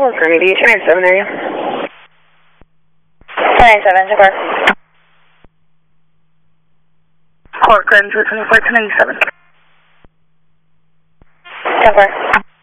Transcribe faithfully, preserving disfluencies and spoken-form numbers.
Gurney, two ninety-seven area. two ninety-seven, so far. Court Gurney, two twenty-four, two ninety-seven. So far.